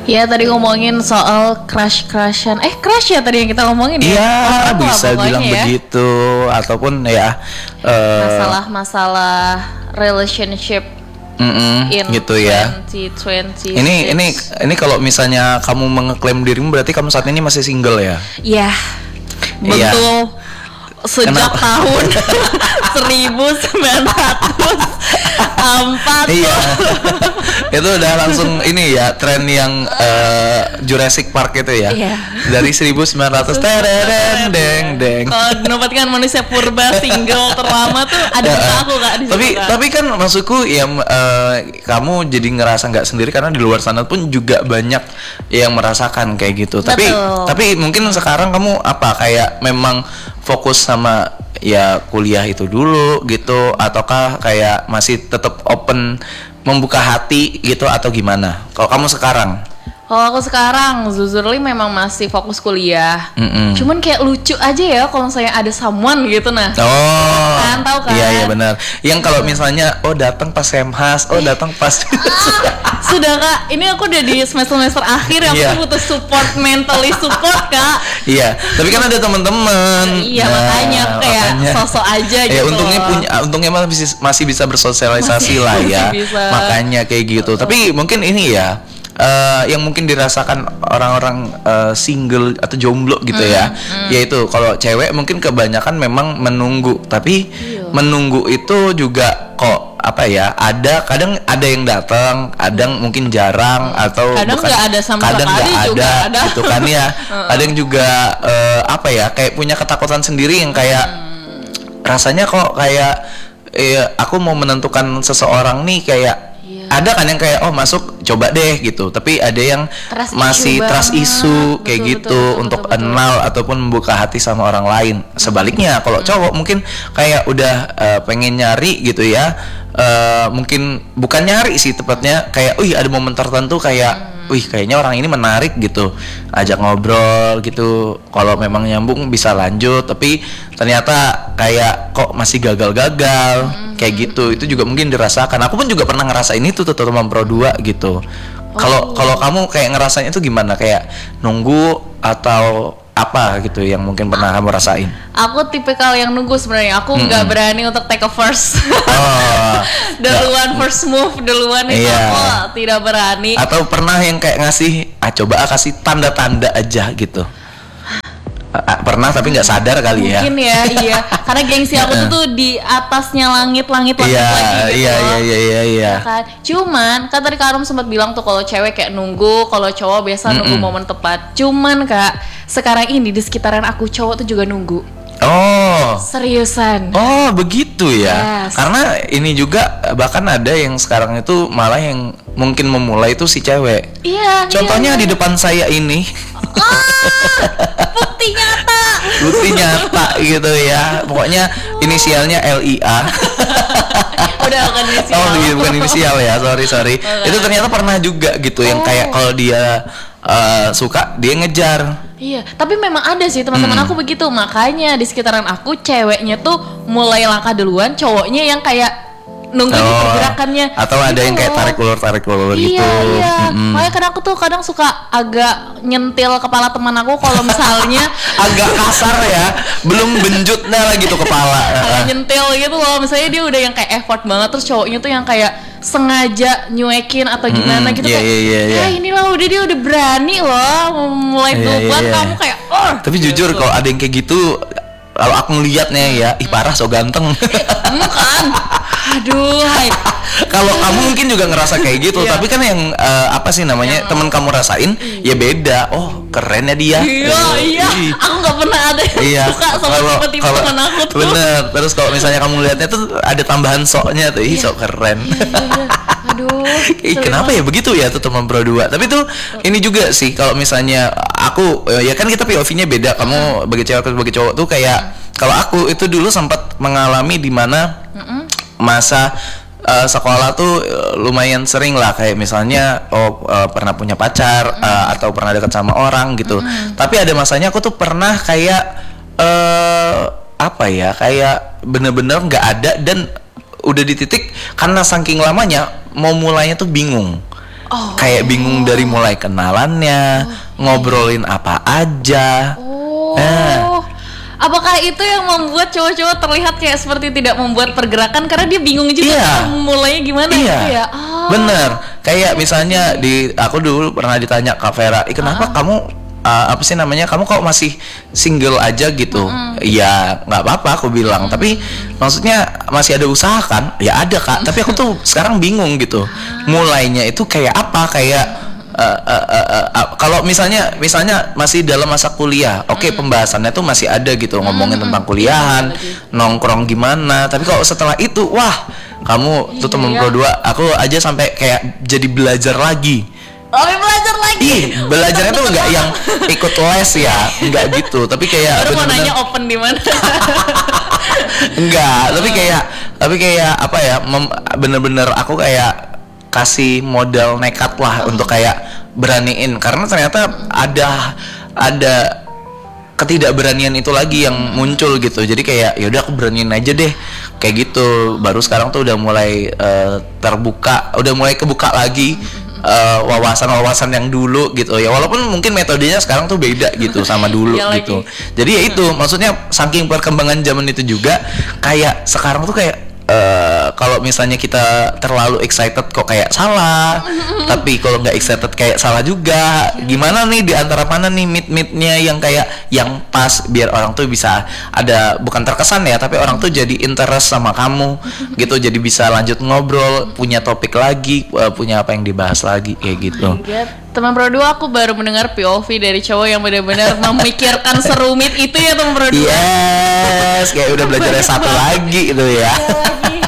Ya tadi ngomongin soal crush-crushan. Crush ya tadi yang kita ngomongin ya? Iya, bisa pokoknya bilang ya. begitu. Ataupun ya Masalah relationship in gitu ya. 2020. Ini kalau misalnya kamu mengeklaim dirimu berarti kamu saat ini masih single ya? Iya. Iya. Betul. Sejak tahun 1904. Iya. Itu udah langsung ini ya, tren yang Jurassic Park itu ya. Iya. Dari 1900 tereng deng deng. Kalau dinobatkan manusia purba single terlama tuh ada di aku Kak di situ, Kak. Tapi kan maksudku ya kamu jadi ngerasa nggak sendiri karena di luar sana pun juga banyak yang merasakan kayak gitu. Betul. Tapi mungkin sekarang kamu apa kayak memang fokus sama ya kuliah itu dulu gitu, ataukah kayak masih tetap open membuka hati gitu atau gimana? Kalau kamu sekarang? Kalau aku sekarang, jujurly memang masih fokus kuliah. Cuman kayak lucu aja ya kalau saya ada someone gitu nah. Oh, Kan, tahu kan? Iya benar. Yang kalau misalnya datang pas semhas, datang pas Sudah Kak, ini aku udah di semester akhir yang Iya. aku butuh support, mentally support Kak. Iya, tapi kan ada teman-teman. Iya makanya kayak sosok aja Ya gitu. untungnya masih bisa bersosialisasi lah ya. masih bisa. Makanya kayak gitu. Tapi mungkin ini ya yang mungkin dirasakan orang-orang single atau jomblo gitu ya. Yaitu kalau cewek mungkin kebanyakan memang menunggu, tapi menunggu itu juga kok apa ya, kadang ada yang datang, kadang mungkin jarang atau kadang nggak ada sama kadang sekali nggak juga ada. gitu kan ya. Kadang juga apa ya, kayak punya ketakutan sendiri yang kayak rasanya kok kayak aku mau menentukan seseorang nih kayak ada kan yang kayak masuk coba deh gitu, tapi ada yang masih trust issue kayak gitu untuk kenal ataupun membuka hati sama orang lain. Sebaliknya kalau cowok mungkin kayak udah pengen nyari gitu ya, mungkin bukan nyari sih tepatnya, kayak ada momen tertentu kayak kayaknya orang ini menarik gitu, ajak ngobrol gitu, kalau memang nyambung bisa lanjut, tapi ternyata kayak kok masih gagal-gagal kayak gitu. Itu juga mungkin dirasakan. Aku pun juga pernah ngerasain itu tuh teman Pro 2 gitu. Kalau kamu kayak ngerasain itu gimana, kayak nunggu atau apa gitu yang mungkin pernah kamu rasain? Aku tipikal yang nunggu sebenarnya. Aku nggak berani untuk take a first. First move duluan itu aku tidak berani. Atau pernah yang kayak ngasih coba kasih tanda-tanda aja gitu. Pernah tapi nggak sadar kali ya. Mungkin ya, iya. Karena gengsi aku tuh di atasnya langit lagi gitu. Iya. Kan? Cuman kan tadi Kak Arum sempat bilang tuh kalau cewek kayak nunggu, kalau cowok biasa nunggu momen tepat. Cuman Kak, sekarang ini di sekitaran aku cowok tuh juga nunggu. Oh. Seriusan. Oh, begitu ya. Yes. Karena ini juga bahkan ada yang sekarang itu malah yang mungkin memulai itu si cewek. Iya. Contohnya di depan saya ini. Bukti nyata gitu ya. Pokoknya inisialnya LIA. Udah bukan inisial. Oh iya, bukan inisial ya. Sorry. Itu ternyata pernah juga gitu yang kayak kalau dia suka dia ngejar. Iya, tapi memang ada sih teman-teman aku begitu. Makanya di sekitaran aku ceweknya tuh mulai langkah duluan, cowoknya yang kayak nunggu di pergerakannya. Atau ada yang kayak tarik ulur gitu. Iya. Makanya kadang aku tuh kadang suka agak nyentil kepala teman aku kalau misalnya agak kasar ya, belum benjutnya lagi tuh kepala. Agak nyentil gitu loh. Misalnya dia udah yang kayak effort banget, terus cowoknya tuh yang kayak sengaja nyuekin atau gimana gitu kayak inilah dia udah berani loh mulai duluan. Kamu kayak tapi jujur kalau ada yang kayak gitu, kalau aku ngeliatnya ya, parah so ganteng. Kan. Aduh, kalau kamu mungkin juga ngerasa kayak gitu, tapi kan yang apa sih namanya teman kamu rasain ya beda. Oh keren ya dia. Iya. Aku nggak pernah ada yang suka sama tipe-tipe teman aku tuh. Bener. Terus kalau misalnya kamu lihatnya tuh ada tambahan soknya tuh, sok keren. Aduh. Kenapa ya begitu ya tuh teman Pro 2. Tapi tuh ini juga sih kalau misalnya aku ya kan kita POV-nya beda. Kamu sebagai cewek sebagai cowok tuh kayak kalau aku itu dulu sempat mengalami di mana masa sekolah tuh lumayan sering lah kayak misalnya pernah punya pacar atau pernah dekat sama orang gitu. Tapi ada masanya aku tuh pernah kayak apa ya, kayak bener-bener nggak ada dan udah di titik karena saking lamanya mau mulainya tuh bingung. Kayak bingung dari mulai kenalannya, ngobrolin apa aja. Apakah itu yang membuat cowok-cowok terlihat kayak seperti tidak membuat pergerakan karena dia bingung juga mulainya gimana gitu ya? Bener. Kayak misalnya aku dulu pernah ditanya Kak Vera, kenapa kamu apa sih namanya, kamu kok masih single aja gitu? Ya nggak apa-apa aku bilang, tapi maksudnya masih ada usaha kan? Ya ada Kak, tapi aku tuh sekarang bingung gitu. Mulainya itu kayak apa? Kayak kalau misalnya masih dalam masa kuliah, pembahasannya tuh masih ada gitu, ngomongin tentang kuliahan, nongkrong gimana. Tapi kalau setelah itu, wah, kamu tuh temen Pro 2, aku aja sampai kayak jadi belajar lagi. Belajar lagi. Belajarnya tuh nggak yang ikut les ya, nggak gitu. Tapi kayak baru mau nanya open di mana? Enggak, tapi kayak apa ya? Bener-bener aku kayak kasih modal nekat lah untuk kayak beraniin, karena ternyata ada ketidakberanian itu lagi yang muncul gitu. Jadi kayak ya udah aku beraniin aja deh kayak gitu. Baru sekarang tuh udah mulai terbuka, udah mulai kebuka lagi wawasan-wawasan yang dulu gitu ya, walaupun mungkin metodenya sekarang tuh beda gitu sama dulu gitu. Jadi ya itu maksudnya saking perkembangan zaman itu juga, kayak sekarang tuh kayak kalau misalnya kita terlalu excited kok kayak salah, tapi kalau nggak excited kayak salah juga. Gimana nih di antara mana nih mid-midnya yang kayak yang pas biar orang tuh bisa ada, bukan terkesan ya, tapi orang tuh jadi interest sama kamu gitu, jadi bisa lanjut ngobrol, punya topik lagi, punya apa yang dibahas lagi kayak gitu. Teman Pro 2, aku baru mendengar POV dari cowok yang benar-benar memikirkan serumit itu ya teman Pro 2. Yes, kayak udah belajar S1 lagi itu ya.